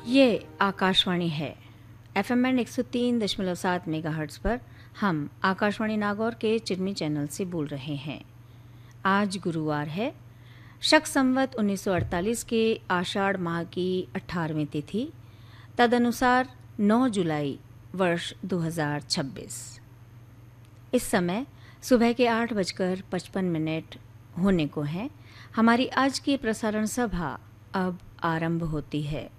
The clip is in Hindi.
ये आकाशवाणी है। FM बैंड 103.7 मेगाहर्ट्ज़ पर हम आकाशवाणी नागौर के चिरमी चैनल से बोल रहे हैं। आज गुरुवार है, शक संवत 1948 के आषाढ़ माह की 18वीं तिथि, तदनुसार 9 जुलाई वर्ष 2026। इस समय सुबह के 8:55 होने को हैं। हमारी आज की प्रसारण सभा अब आरंभ होती है।